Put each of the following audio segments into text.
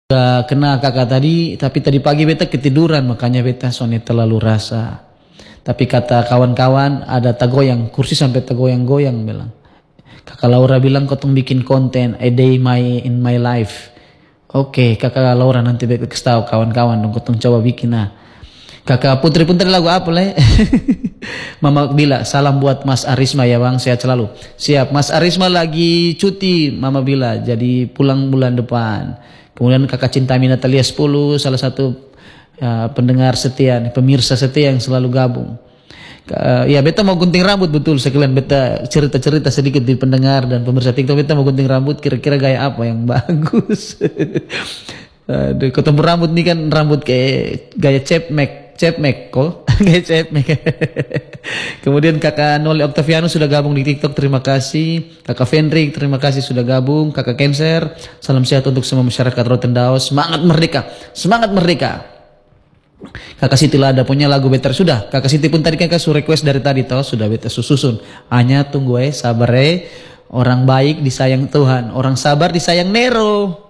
Udah kena kakak tadi, tapi tadi pagi beta ketiduran, makanya beta soalnya terlalu rasa. Tapi kata kawan-kawan ada tagoyang, kursi sampai tagoyang-goyang bilang. Kakak Laura bilang kotong bikin konten a day in my life. Oke, kakak Laura nanti beta kasih tahu kawan-kawan dong, kotong coba bikin nah. Kakak Putri pun tadi lagu apa le? Mama Bila, salam buat Mas Arisma ya bang, sehat selalu. Siap, Mas Arisma lagi cuti, Mama Bila, jadi pulang bulan depan. Kemudian kakak Cinta Natalia 10, salah satu pendengar setia, pemirsa setia yang selalu gabung. Ya beta mau gunting rambut betul sekalian beta cerita-cerita sedikit di pendengar dan pemirsa TikTok. Beta mau gunting rambut, kira-kira gaya apa yang bagus. Aduh, ketemu rambut nih kan rambut kayak gaya Cepmek kok. Gaya Cepmek. Kemudian kakak Noli Octaviano sudah gabung di TikTok, terima kasih. Kakak Fendrik, terima kasih sudah gabung. Kakak Cancer, salam sehat untuk semua masyarakat Rotendao. Semangat merdeka, semangat merdeka. Kakak Siti Lada punya lagu better sudah. Kakak Siti pun tadi kakak request dari tadi toh sudah beta susun. Hanya tunggu sabar orang baik disayang Tuhan, orang sabar disayang Nero.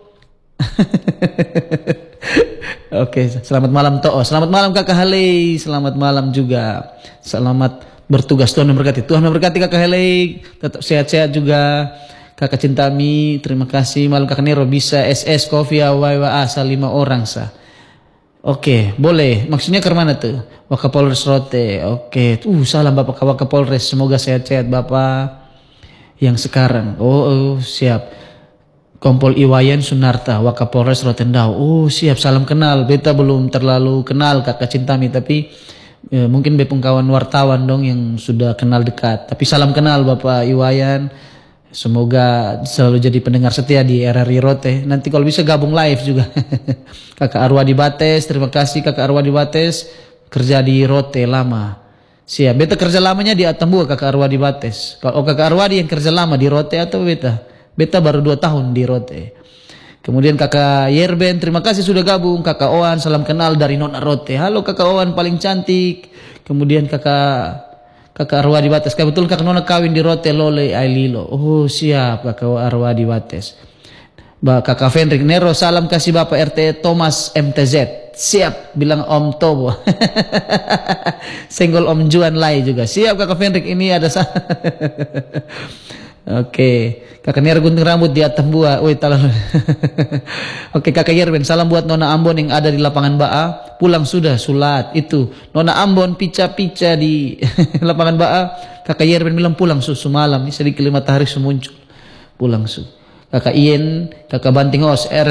Oke, selamat malam Toh. Selamat malam Kakak Haley. Selamat malam juga. Selamat bertugas, Tuhan memberkati. Tuhan memberkati Kakak Haley. Tetap sehat-sehat juga. Kakak Cintami, terima kasih. Malam Kakak Nero bisa SS Coffee WA asal 5 orang sah. Oke, boleh. Maksudnya ke mana tuh? Wakapolres Rote. Oke. Salam Bapak Wakapolres. Semoga sehat-sehat Bapak yang sekarang. Oh, siap. Kompol Iwayan Sunarta, Wakapolres Rotendao. Siap, salam kenal. Beta belum terlalu kenal Kakak Cintami, tapi mungkin bepung kawan wartawan dong yang sudah kenal dekat. Tapi salam kenal Bapak Iwayan. Semoga selalu jadi pendengar setia di RRI Rote. Nanti kalau bisa gabung live juga. Kakak Arwadi Bates, terima kasih Kakak Arwadi Bates. Kerja di Rote lama. Siap, beta kerja lamanya di Atambua Kakak Arwadi Bates. Kalau Kakak Arwadi yang kerja lama di Rote atau beta? Beta baru 2 tahun di Rote. Kemudian Kakak Yerben, terima kasih sudah gabung. Kakak Oan, salam kenal dari Nona Rote. Halo Kakak Oan, paling cantik. Kemudian Kakak Arwadi Bates. Kebetulan Kakak Nona kawin di Rote Lole Aililo. Siap Kakak Arwadi Bates. Kakak Fendrik Nero, salam kasih Bapak RT Thomas MTZ. Siap, bilang Om Tobo. Senggol Om Juan Lai juga. Siap Kakak Fendrik, ini ada Oke, Kakak Nero gunting rambut di Atambua. Oke, Kakak Yerben, salam buat Nona Ambon yang ada di lapangan Baa. Pulang sudah, sulat. Itu, Nona Ambon pica-pica di lapangan Baa. Kakak Yerben bilang pulang susu malam. Ini sedikit matahari muncul. Pulang su. Kakak Ien, Kakak Banting Os,